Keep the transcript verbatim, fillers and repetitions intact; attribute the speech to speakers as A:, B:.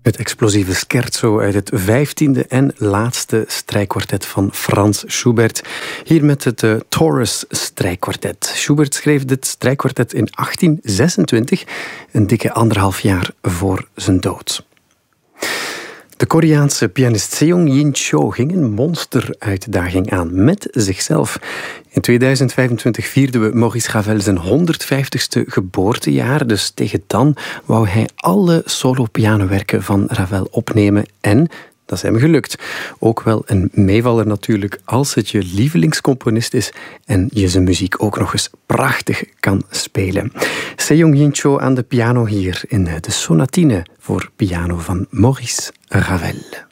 A: Het explosieve scherzo uit het vijftiende en laatste strijkkwartet van Franz Schubert. Hier met het uh, Taurus strijkkwartet. Schubert schreef dit strijkkwartet in achttien zesentwintig, een dikke anderhalf jaar voor zijn dood. De Koreaanse pianist Seong-Jin Cho ging een monsteruitdaging aan met zichzelf. In tweeduizend vijfentwintig vierden we Maurice Ravel zijn honderdvijftigste geboortejaar. Dus tegen dan wou hij alle solo-pianowerken van Ravel opnemen. En dat is hem gelukt. Ook wel een meevaller natuurlijk als het je lievelingscomponist is en je zijn muziek ook nog eens prachtig kan spelen. Seong-Jin Cho aan de piano hier in de sonatine voor piano van Maurice Ravel.